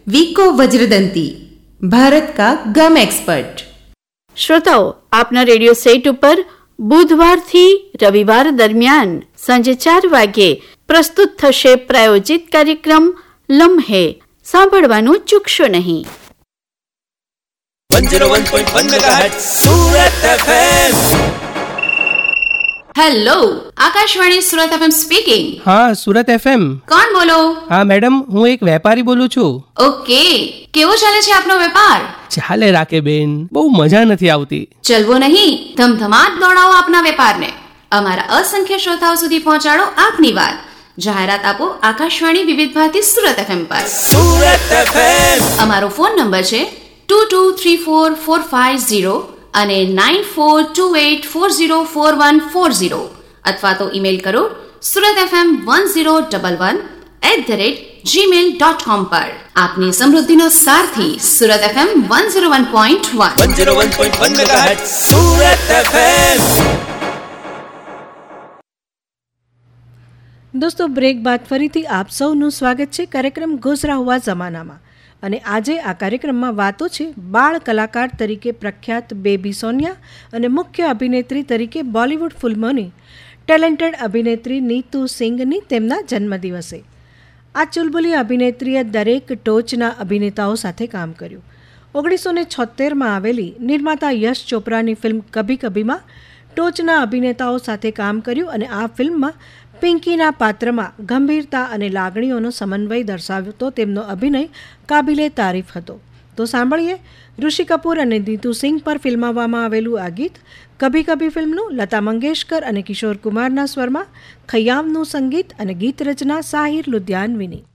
वीको वज्रदंती, भारत का गम एक्सपर्ट। શ્રોતાઓ, આપના રેડિયો સેટ ઉપર બુધવારથી રવિવાર દરમિયાન સાંજે 4 વાગ્યે પ્રસ્તુત થશે પ્રાયોજિત કાર્યક્રમ લમ્હે. સાંભળવાનું ચૂકશો નહીં. 101.1 megahertz Surat FM. Hello, Akashvani Surat FM speaking. હા, સુરત એફએમ. કોણ બોલો? હા મેડમ, હું એક વેપારી બોલું છું. ઓકે, કેવો ચાલે છે આપનો વેપાર? ચાલે રાકે બેન, બહુ મજા નથી આવતી. ચલવો નહીં, ધમધમાટ દોડાવો આપના વેપારને. અમારા અસંખ્ય શ્રોતાઓ સુધી પહોંચાડો આપની વાત. જાહેરાત આપો આકાશવાણી વિવિધ ભારતી સુરત એફએમ પર. સુરત એફએમ. અમારો ફોન નંબર છે 22344540 અને 9428404140 અથવા તો ઈમેલ કરો suratfm1011@gmail.com પર. આપની સમૃદ્ધિનો સારથી Surat FM 101.1. 101.1 megahertz Surat FM. દોસ્તો, બ્રેક બાદ ફરીથી આપ સૌનું સ્વાગત છે કાર્યક્રમ ગુજરા હુઆ જમાનામાં. અને આજે આ કાર્યક્રમમાં વાતો છે બાળ કલાકાર તરીકે પ્રખ્યાત બેબી સોનિયા અને મુખ્ય અભિનેત્રી તરીકે બોલિવૂડ ફિલ્મોની ટેલેન્ટેડ અભિનેત્રી નીતુ સિંઘની તેમના જન્મદિવસે. આ ચુલબુલી અભિનેત્રીએ દરેક ટોચના અભિનેતાઓ સાથે કામ કર્યું. 1976માં આવેલી નિર્માતા યશ ચોપરાની ફિલ્મ કભી કભીમાં ટોચના અભિનેતાઓ સાથે કામ કર્યું અને આ ફિલ્મમાં પિંકીના પાત્રમાં ગંભીરતા અને લાગણીઓનો સમન્વય દર્શાવતો તેમનો અભિનય કાબિલે તારીફ હતો. તો સાંભળીએ ઋષિ કપૂર અને નીતુ સિંઘ પર ફિલ્માવવામાં આવેલું આ ગીત કભી કભી ફિલ્મનું લતા મંગેશકર અને કિશોર કુમારના સ્વરમાં, ખય્યામનું સંગીત અને ગીત રચના સાહિર લુધિયાનવીની.